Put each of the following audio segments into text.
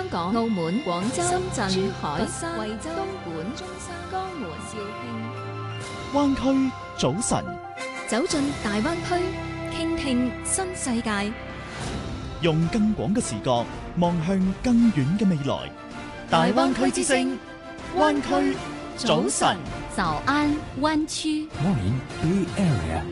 香港、澳門、廣州、深圳、珠海、 佛山、 惠州、東莞、中山、江門、肇慶。 灣區早晨， 走進大灣區，傾聽新世界， 用更廣嘅視角望向更遠嘅未來。大灣區之聲，灣區早晨。 早安灣區。 Morning Bay Area。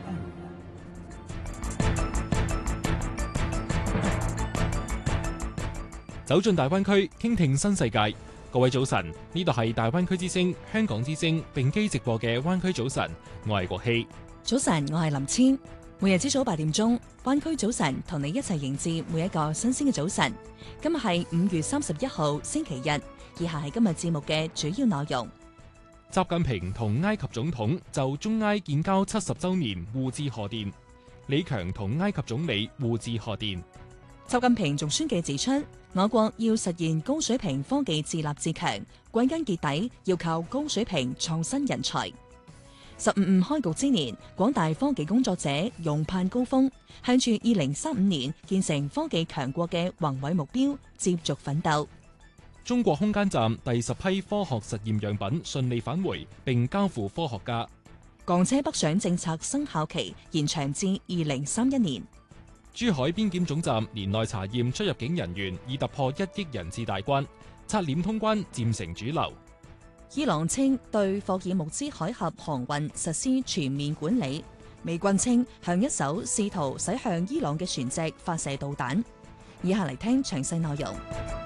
走進大灣區，傾聽新世界。各位早晨，呢度係大灣區之聲、香港之聲並機直播嘅灣區早晨，我係國希。 早晨，我係林千。每日朝早8點鐘，灣區早晨同你一齊迎接每一個新鮮嘅早晨。今日係5月31號星期日，以下係今日節目嘅主要內容。 習近平同埃及總統就中埃建交70週年互致賀電，李強同埃及總理互致賀電。 習近平仲宣記指出，我國要實現高水平科技自立自強，歸根結底要靠高水平創新人才。15開局之年，廣大科技工作者勇攀高峰，向住2035年建成科技強國嘅宏偉目標接續奮鬥。 中國空間站第10批科學實驗樣品順利返回並交付科學家。 港車北上政策生效期延長至2031年。 珠海邊檢總站年內查驗出入境人員已突破1億人次大關，刷臉通關漸成主流。 伊朗稱對霍爾木茲海峽航運實施全面管理，美軍稱向一艘試圖駛向伊朗嘅船隻發射導彈。以下嚟聽詳細內容。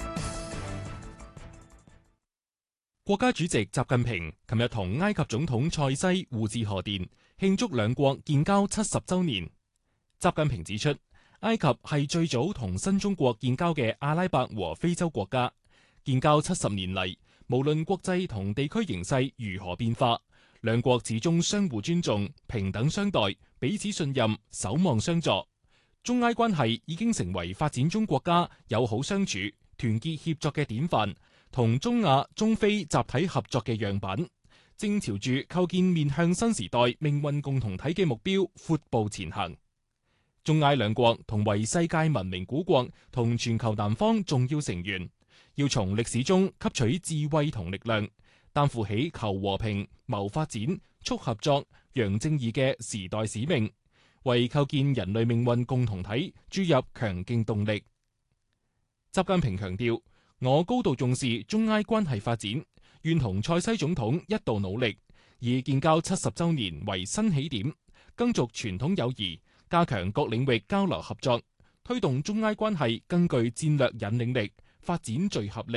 國家主席習近平琴日同埃及總統塞西互致賀電，慶祝兩國建交70週年。習近平指出，埃及係最早同新中國建交嘅阿拉伯和非洲國家，建交70年嚟，無論國際同地區形勢如何變化，兩國始終相互尊重、平等相待、彼此信任、守望相助。中埃關係已經成為發展中國家友好相處、團結協作嘅典範，同中亞、中非集體合作嘅樣品，正朝住構建面向新時代命運共同體嘅目標闊步前行。中埃兩國同為世界文明古國同全球南方重要成員，要從歷史中吸取智慧同力量，擔負起求和平、謀發展、促合作、揚正義嘅時代使命，為構建人類命運共同體注入強勁動力。習近平強調，我高度重視中埃關係發展，願同塞西總統一道努力，以建交70週年為新起點，耕續傳統友誼，加強各領域交流合作，推動中埃關係更具戰略引領力，發展最合力。